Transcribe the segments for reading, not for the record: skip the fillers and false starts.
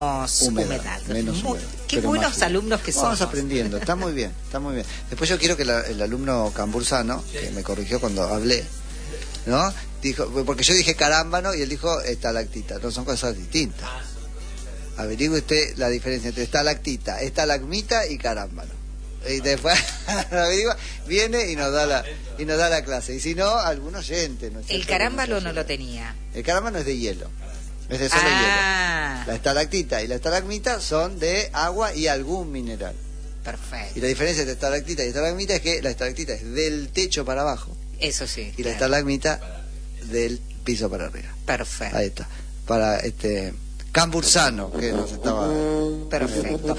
humedad. Menos humedad. Qué buenos alumnos que somos. Vamos aprendiendo, está muy bien, está muy bien. Después yo quiero que el alumno cambursano, que me corrigió cuando hablé, ¿no? Dijo, porque yo dije carámbano y él dijo estalactita, no son cosas distintas. Averigüe usted la diferencia entre estalactita, estalagmita y carámbano. Y después viene y nos da la clase. Y si no, algún oyente. ¿No? El carámbano no lo tenía. El carámbano es de hielo. Es de solo hielo. La estalactita y la estalagmita son de agua y algún mineral. Perfecto. Y la diferencia entre estalactita y estalagmita es que la estalactita es del techo para abajo. Eso sí. Y la estalagmita del piso para arriba. Perfecto. Ahí está. Para cambursano, que nos estaba... Perfecto.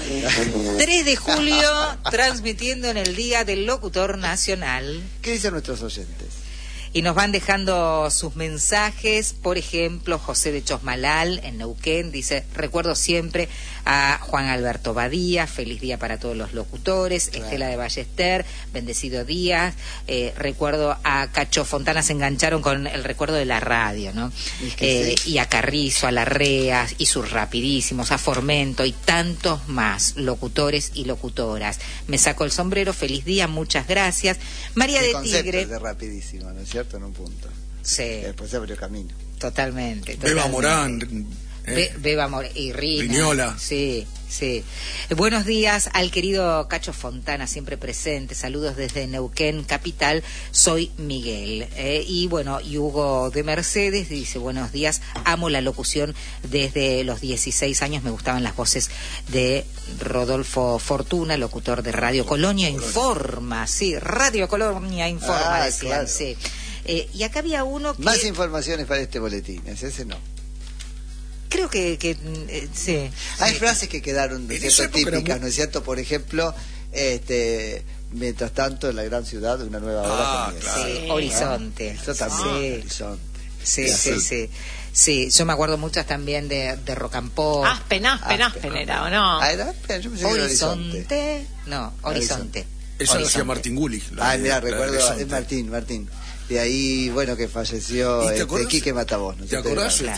3 de julio, transmitiendo en el Día del Locutor Nacional. ¿Qué dicen nuestros oyentes? Y nos van dejando sus mensajes. Por ejemplo, José de Chosmalal, en Neuquén, dice: recuerdo siempre a Juan Alberto Badía, feliz día para todos los locutores. Claro. Estela de Ballester, bendecido día. Recuerdo a Cacho Fontana, se engancharon con el recuerdo de la radio, ¿no? Sí. Y a Carrizo, a Larrea y sus rapidísimos, a Formento y tantos más locutores y locutoras. Me saco el sombrero, feliz día, muchas gracias. María de Tigre. De rapidísimo, ¿no es cierto? En un punto. Sí. Después se abrió camino. Totalmente. Beba Morán. Beba Morán y Riñola. Sí, sí. Buenos días al querido Cacho Fontana, siempre presente. Saludos desde Neuquén, capital. Soy Miguel. Y bueno, y Hugo de Mercedes dice: buenos días, amo la locución desde los 16 años. Me gustaban las voces de Rodolfo Fortuna, locutor de Radio Colonia Informa. Sí, Radio Colonia Informa, decían, claro. Sí. Y acá había uno que... Más informaciones para este boletín, ese no. Creo que sí. Hay sí. Frases que quedaron típicas, ¿no es cierto? Por ejemplo, mientras tanto en la gran ciudad una nueva hora comienza. Claro. Sí, Horizonte. Eso también, Horizonte. Sí. Sí, yo me acuerdo muchas también de Rocampó. Aspen era, ¿o no? Era Aspen, yo pensé que era Horizonte. No, Horizonte. Eso lo hacía Martín Gulich. Mira, recuerdo, es Martín. De ahí, bueno, que falleció Quique Matavós. ¿No? ¿Te acordás? Claro.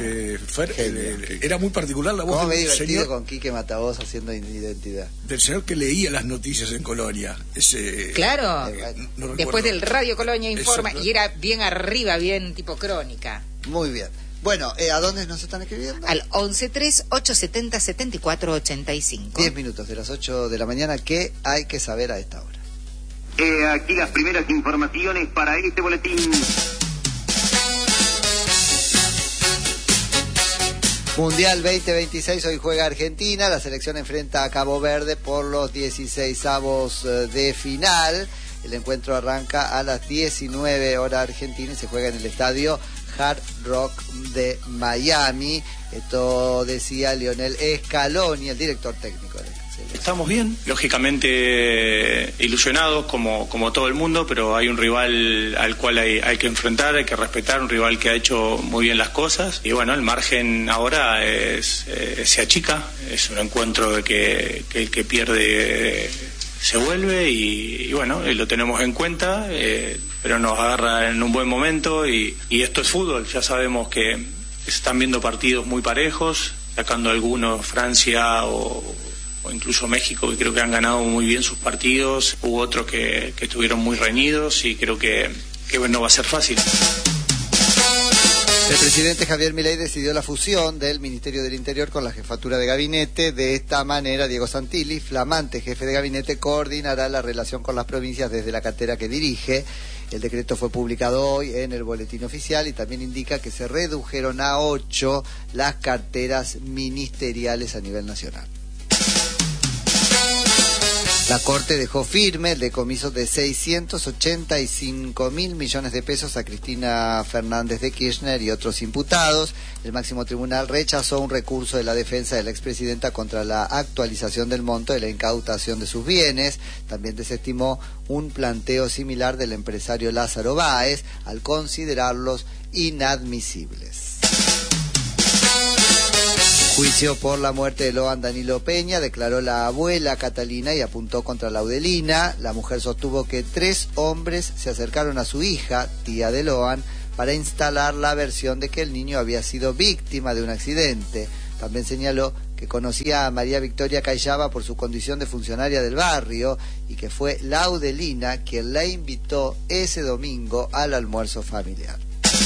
Era muy particular la voz ¿Cómo me he del divertido señor, con Quique Matavós haciendo identidad? del señor que leía las noticias en Colonia. Claro, no después del Radio Colonia Informa, Eso, y era bien arriba, bien tipo crónica. Muy bien. Bueno, ¿a dónde nos están escribiendo? Al 11-3-870-7485. 10 minutos de las 8 de la mañana. ¿Qué hay que saber a esta hora? Aquí las primeras informaciones para este boletín. Mundial 2026, hoy juega Argentina, la selección enfrenta a Cabo Verde por los 16avos de final. El encuentro arranca a las 19 horas argentina y se juega en el estadio Hard Rock de Miami. Esto decía Lionel Scaloni, el director técnico de la selección. Estamos bien, lógicamente ilusionados como todo el mundo, pero hay un rival al cual hay que enfrentar, hay que respetar, un rival que ha hecho muy bien las cosas, y bueno, el margen ahora se achica, es un encuentro de que el que pierde se vuelve, y bueno, lo tenemos en cuenta, pero nos agarra en un buen momento, y esto es fútbol. Ya sabemos que se están viendo partidos muy parejos, sacando algunos Francia o incluso México, que creo que han ganado muy bien sus partidos. Hubo otros que estuvieron muy reñidos, y creo que no va a ser fácil. El presidente Javier Milei decidió la fusión del Ministerio del Interior con la Jefatura de Gabinete. De esta manera, Diego Santilli, flamante jefe de gabinete, coordinará la relación con las provincias desde la cartera que dirige. El decreto fue publicado hoy en el Boletín Oficial y también indica que se redujeron a 8 las carteras ministeriales a nivel nacional. La Corte dejó firme el decomiso de 685.000 millones de pesos a Cristina Fernández de Kirchner y otros imputados. El máximo tribunal rechazó un recurso de la defensa de la expresidenta contra la actualización del monto de la incautación de sus bienes. También desestimó un planteo similar del empresario Lázaro Báez al considerarlos inadmisibles. Juicio por la muerte de Loan Danilo Peña, declaró la abuela Catalina y apuntó contra Laudelina. La mujer sostuvo que 3 hombres se acercaron a su hija, tía de Loan, para instalar la versión de que el niño había sido víctima de un accidente. También señaló que que conocía a María Victoria Callava por su condición de funcionaria del barrio y que fue Laudelina quien la invitó ese domingo al almuerzo familiar.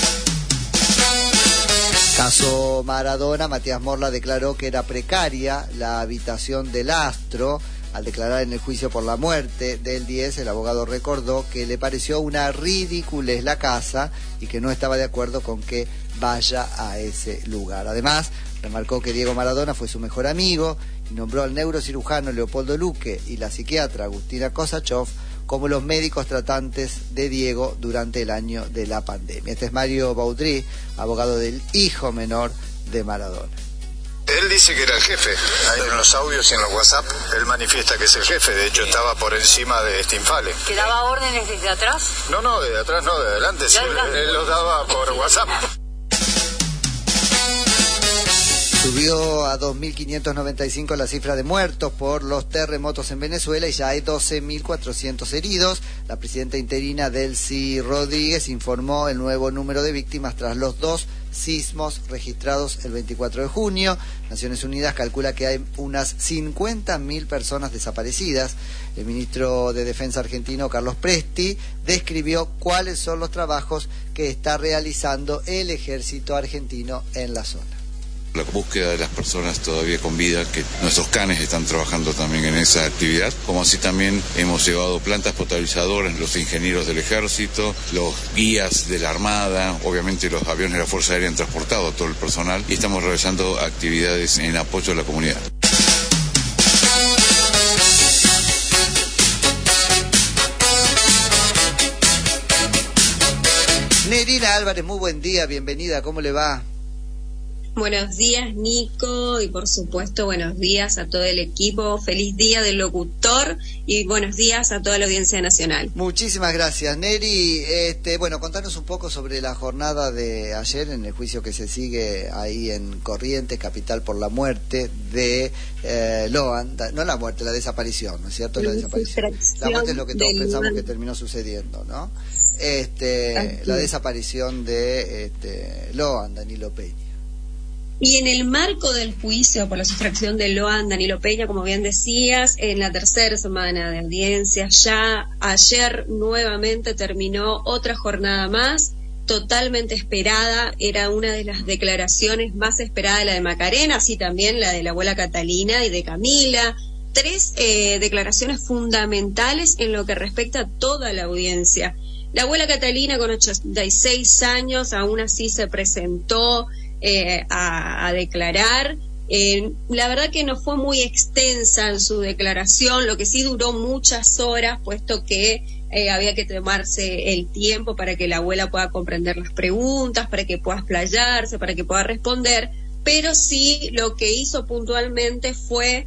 Caso Maradona, Matías Morla declaró que era precaria la habitación del astro. Al declarar en el juicio por la muerte del 10, el abogado recordó que le pareció una ridiculez la casa y que no estaba de acuerdo con que vaya a ese lugar. Además, remarcó que Diego Maradona fue su mejor amigo y nombró al neurocirujano Leopoldo Luque y la psiquiatra Agustina Kosachov como los médicos tratantes de Diego durante el año de la pandemia. Este es Mario Baudry, abogado del hijo menor de Maradona. Él dice que era el jefe. Ahí en los audios y en los WhatsApp, él manifiesta que es el jefe. De hecho, estaba por encima de Stinfale. ¿Que daba órdenes desde atrás? No, desde atrás no, de adelante. Sí, él los daba por WhatsApp. Subió a 2.595 la cifra de muertos por los terremotos en Venezuela y ya hay 12.400 heridos. La presidenta interina Delcy Rodríguez informó el nuevo número de víctimas tras los 2 sismos registrados el 24 de junio. Naciones Unidas calcula que hay unas 50.000 personas desaparecidas. El ministro de Defensa argentino, Carlos Presti, describió cuáles son los trabajos que está realizando el ejército argentino en la zona. La búsqueda de las personas todavía con vida, que nuestros canes están trabajando también en esa actividad, como así también hemos llevado plantas potabilizadoras, los ingenieros del ejército, los guías de la armada, obviamente los aviones de la Fuerza Aérea han transportado a todo el personal y estamos realizando actividades en apoyo a la comunidad. Nerina Álvarez, muy buen día, bienvenida, ¿cómo le va? Buenos días, Nico, y por supuesto buenos días a todo el equipo. Feliz día del locutor y buenos días a toda la audiencia nacional. Muchísimas gracias, Neri. Bueno, contanos un poco sobre la jornada de ayer en el juicio que se sigue ahí en Corrientes, capital, por la muerte de Loan. No la muerte, la desaparición, ¿no es cierto? La desaparición. La muerte es lo que todos pensamos que terminó sucediendo, ¿no? La desaparición de Loan, Danilo Peña. Y en el marco del juicio por la sustracción de Loan, Danilo Peña, como bien decías, en la tercera semana de audiencia, ya ayer nuevamente terminó otra jornada más, totalmente esperada, era una de las declaraciones más esperadas, la de Macarena, así también la de la abuela Catalina y de Camila, 3 declaraciones fundamentales en lo que respecta a toda la audiencia. La abuela Catalina, con 86 años, aún así se presentó a declarar. La verdad que no fue muy extensa en su declaración, lo que sí duró muchas horas, puesto que había que tomarse el tiempo para que la abuela pueda comprender las preguntas, para que pueda explayarse, para que pueda responder, pero sí lo que hizo puntualmente fue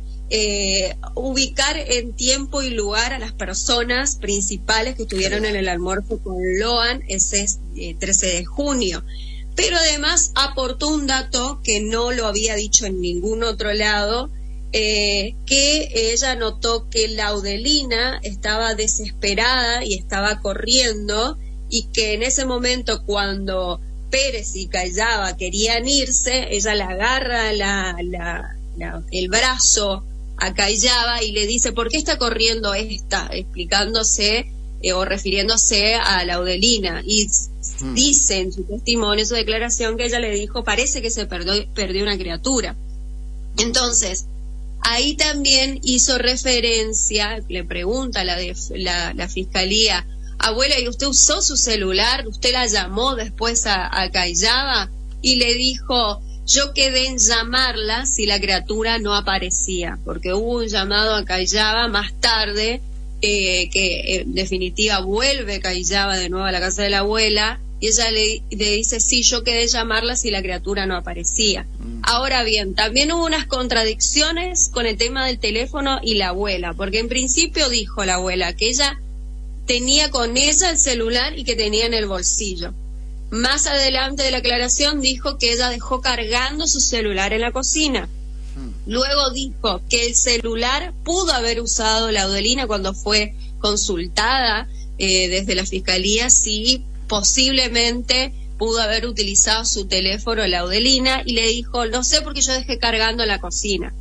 ubicar en tiempo y lugar a las personas principales que estuvieron en el almuerzo con Loan ese 13 de junio. Pero además aportó un dato que no lo había dicho en ningún otro lado, que ella notó que Laudelina estaba desesperada y estaba corriendo, y que en ese momento cuando Pérez y Callava querían irse, ella le agarra el brazo a Callava y le dice: ¿por qué está corriendo esta? Explicándose o refiriéndose a Laudelina, y dice en su testimonio, en su declaración, que ella le dijo: parece que se perdió una criatura. Entonces, ahí también hizo referencia, le pregunta la fiscalía: abuela, ¿y usted usó su celular? ¿Usted la llamó después a Callava? Y le dijo: yo quedé en llamarla si la criatura no aparecía, porque hubo un llamado a Callava más tarde, que en definitiva vuelve Callava de nuevo a la casa de la abuela, y ella le dice: sí, yo quedé llamarla si la criatura no aparecía. Ahora bien, también hubo unas contradicciones con el tema del teléfono y la abuela, porque en principio dijo la abuela que ella tenía con ella el celular y que tenía en el bolsillo. Más adelante de la aclaración dijo que ella dejó cargando su celular en la cocina. Luego dijo que el celular pudo haber usado Laudelina cuando fue consultada desde la fiscalía, si posiblemente pudo haber utilizado su teléfono Laudelina, y le dijo: no sé, porque yo dejé cargando en la cocina.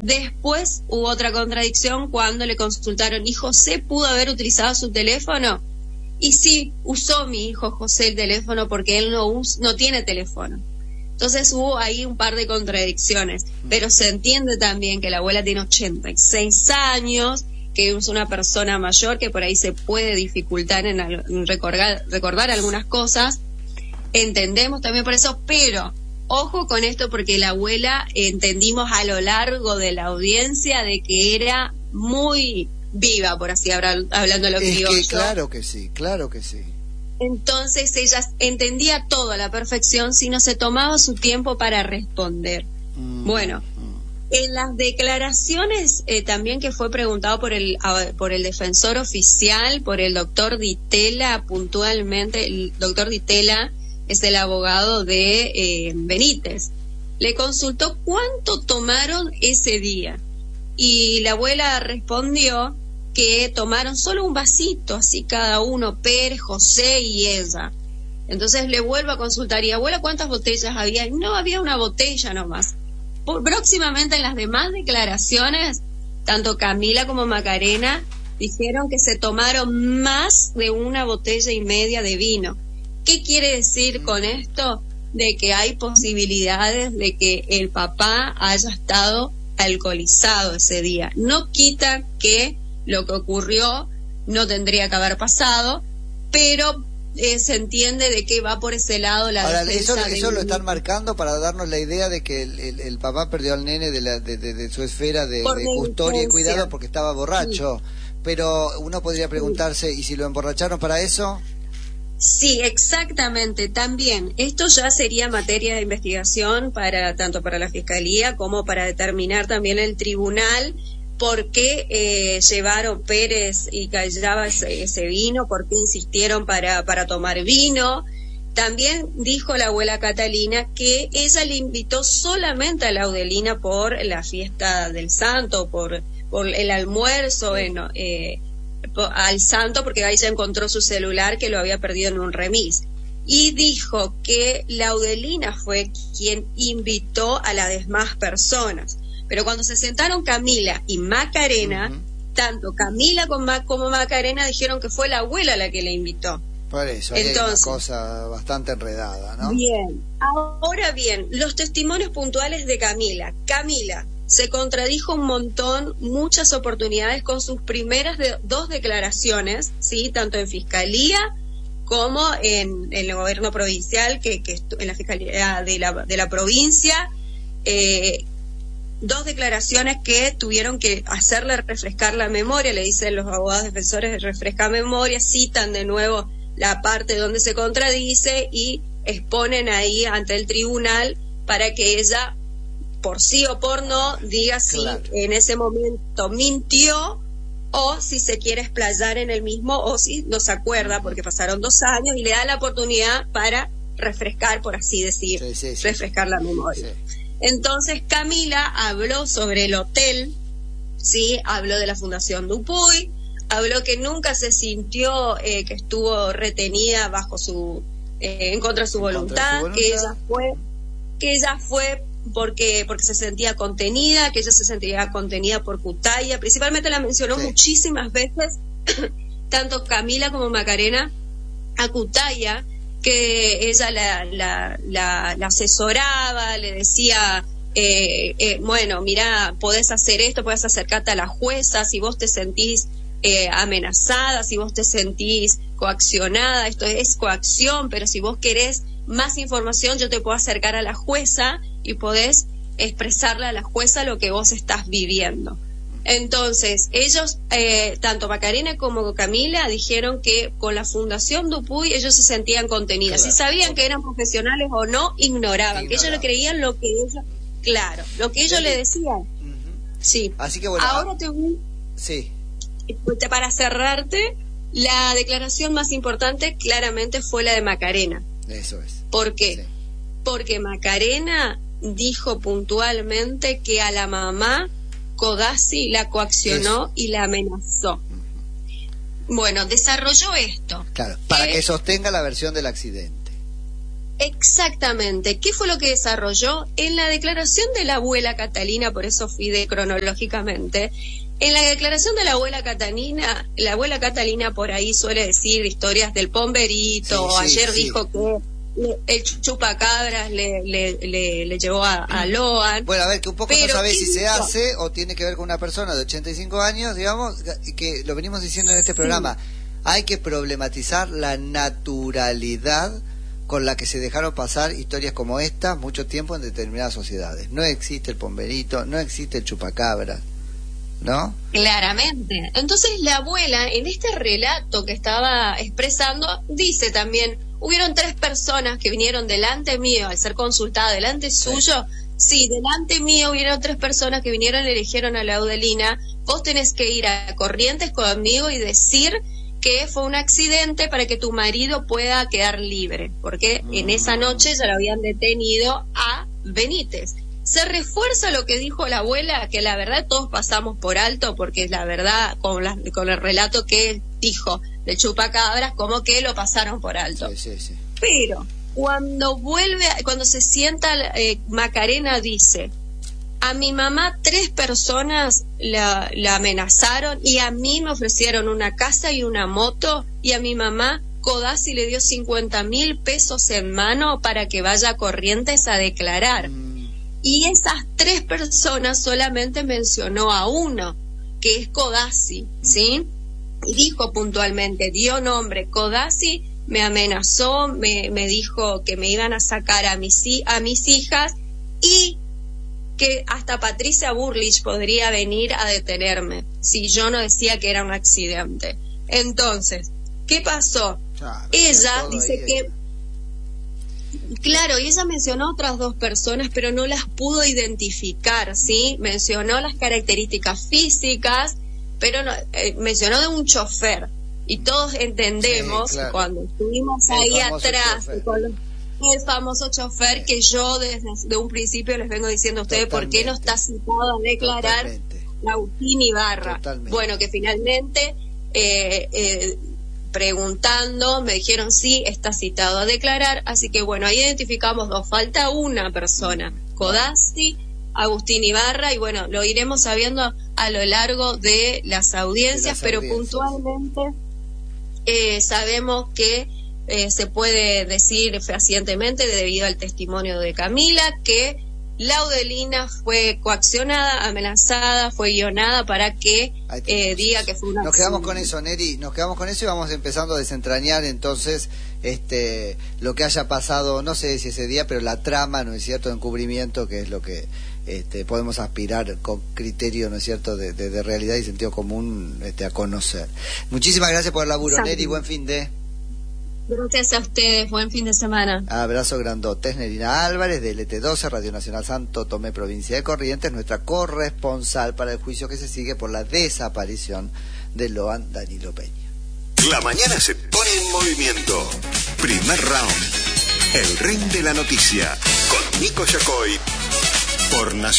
Después hubo otra contradicción cuando le consultaron, ¿y José pudo haber utilizado su teléfono? Y sí, usó mi hijo José el teléfono porque él no tiene teléfono. Entonces hubo ahí un par de contradicciones, pero se entiende también que la abuela tiene 86 años, que es una persona mayor que por ahí se puede dificultar en recordar algunas cosas. Entendemos también por eso, pero ojo con esto porque la abuela entendimos a lo largo de la audiencia de que era muy viva, por así hablando lo criollo. Es que claro que sí. Entonces ella entendía todo a la perfección si no se tomaba su tiempo para responder. Bueno, en las declaraciones también que fue preguntado por el defensor oficial, por el doctor Ditela, puntualmente, el doctor Ditela es el abogado de Benítez, le consultó cuánto tomaron ese día y la abuela respondió que tomaron solo un vasito, así cada uno, Pérez, José y ella. Entonces le vuelvo a consultar, y abuela, ¿cuántas botellas había? No, había una botella nomás. Próximamente en las demás declaraciones, tanto Camila como Macarena dijeron que se tomaron más de 1,5 botellas de vino. ¿Qué quiere decir con esto? De que hay posibilidades de que el papá haya estado alcoholizado ese día. No quita que lo que ocurrió no tendría que haber pasado, pero se entiende de que va por ese lado la defensa. Ahora, eso lo están marcando para darnos la idea de que el papá perdió al nene de su esfera de custodia y cuidado porque estaba borracho. Sí. Pero uno podría preguntarse, ¿y si lo emborracharon para eso? Sí, exactamente. También esto ya sería materia de investigación tanto para la Fiscalía como para determinar también el tribunal por qué llevaron Pérez y Callaba ese vino, por qué insistieron para tomar vino. También dijo la abuela Catalina que ella le invitó solamente a Laudelina por la fiesta del santo, por el almuerzo al santo, porque ahí se encontró su celular que lo había perdido en un remis. Y dijo que Laudelina fue quien invitó a las demás personas. Pero cuando se sentaron Camila y Macarena, tanto Camila como Macarena dijeron que fue la abuela la que le invitó. Por eso, hay una cosa bastante enredada, ¿no? Bien, ahora bien, los testimonios puntuales de Camila. Camila se contradijo un montón, muchas oportunidades con sus primeras 2 declaraciones, ¿sí? Tanto en Fiscalía como en el gobierno provincial, que en la Fiscalía de la provincia, 2 declaraciones que tuvieron que hacerle refrescar la memoria, le dicen los abogados defensores, refresca memoria, citan de nuevo la parte donde se contradice y exponen ahí ante el tribunal para que ella, por sí o por no, diga si en ese momento mintió o si se quiere explayar en el mismo o si no se acuerda porque pasaron 2 años y le da la oportunidad para refrescar, por así decir, refrescar la memoria. Sí. Entonces Camila habló sobre el hotel, sí, habló de la Fundación Dupuy, habló que nunca se sintió que estuvo retenida bajo en contra de su voluntad, que ella fue porque se sentía contenida, que ella se sentía contenida por Cutaya, principalmente la mencionó muchísimas veces, tanto Camila como Macarena, a Cutaya, que ella la asesoraba, le decía, bueno, mira, podés hacer esto, podés acercarte a la jueza, si vos te sentís amenazada, si vos te sentís coaccionada, esto es coacción, pero si vos querés más información, yo te puedo acercar a la jueza y podés expresarle a la jueza lo que vos estás viviendo. Entonces, ellos, tanto Macarena como Camila, dijeron que con la Fundación Dupuy ellos se sentían contenidas. Si sabían que eran profesionales o no, ignoraban. Que ellos le creían lo que ellos, lo que ellos le decían. Sí. Así que bueno. Ahora para cerrarte, la declaración más importante claramente fue la de Macarena. Eso es. ¿Por qué? Sí. Porque Macarena dijo puntualmente que a la mamá Codazzi la coaccionó y la amenazó. Bueno, desarrolló esto. Claro, para que sostenga la versión del accidente. Exactamente. ¿Qué fue lo que desarrolló? En la declaración de la abuela Catalina, por eso fui de cronológicamente, en la declaración de la abuela Catalina por ahí suele decir historias del pomberito, ayer dijo que el chupacabras le llevó a Loan. Bueno, a ver, que un poco no sabés si se hace o tiene que ver con una persona de 85 años, digamos, que lo venimos diciendo en este programa, hay que problematizar la naturalidad con la que se dejaron pasar historias como esta mucho tiempo en determinadas sociedades. No existe el pomberito, no existe el chupacabras, ¿no? Claramente. Entonces la abuela, en este relato que estaba expresando, dice también, hubieron 3 personas que vinieron delante mío, al ser consultada delante suyo, sí, delante mío hubieron 3 personas que vinieron y le dijeron a Laudelina, vos tenés que ir a Corrientes conmigo y decir que fue un accidente para que tu marido pueda quedar libre, porque en esa noche ya lo habían detenido a Benítez. Se refuerza lo que dijo la abuela, que la verdad todos pasamos por alto, porque la verdad, con el relato que dijo de chupacabras, como que lo pasaron por alto. Sí. Pero cuando se sienta, Macarena dice, a mi mamá 3 personas la amenazaron y a mí me ofrecieron una casa y una moto, y a mi mamá Codazzi le dio 50.000 pesos en mano para que vaya a Corrientes a declarar. Y esas 3 personas solamente mencionó a uno, que es Codazzi, ¿sí? Y dijo puntualmente, dio nombre, Codazzi me amenazó, me dijo que me iban a sacar a mis hijas y que hasta Patricia Burlich podría venir a detenerme si yo no decía que era un accidente. Entonces, ¿qué pasó? Ella dice que... Claro, y ella mencionó otras 2 personas, pero no las pudo identificar, ¿sí? Mencionó las características físicas, pero no, mencionó de un chofer. Y todos entendemos, cuando estuvimos ahí atrás, el famoso chofer, que yo desde un principio les vengo diciendo a ustedes por qué no está citado a declarar Agustín Ibarra. Bueno, que finalmente... preguntando, me dijeron sí, está citado a declarar, así que bueno, ahí identificamos 2, falta una persona, Codazzi, Agustín Ibarra, y bueno, lo iremos sabiendo a lo largo de las audiencias, pero puntualmente sabemos que se puede decir fehacientemente, debido al testimonio de Camila, que Laudelina fue coaccionada, amenazada, fue guionada para que diga que fue una... Nos quedamos con eso, Neri, nos quedamos con eso y vamos empezando a desentrañar entonces lo que haya pasado, no sé si ese día, pero la trama, ¿no es cierto?, de encubrimiento, que es lo que podemos aspirar con criterio, ¿no es cierto?, de realidad y sentido común a conocer. Muchísimas gracias por el laburo, Neri, buen fin de... Gracias a ustedes, buen fin de semana. Abrazo grandote. Nerina Álvarez, de LT12, Radio Nacional Santo Tomé, provincia de Corrientes, nuestra corresponsal para el juicio que se sigue por la desaparición de Loan Danilo Peña. La mañana se pone en movimiento. Primer round. El ring de la noticia. Con Nico Yacoy. Por Nacional.